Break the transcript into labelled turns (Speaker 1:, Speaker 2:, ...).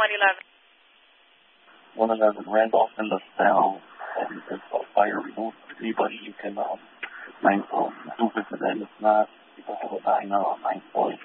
Speaker 1: 111 Randolph in the cell, and it's a fire removed. Anybody you can do visit, and if not, people have a 9 940.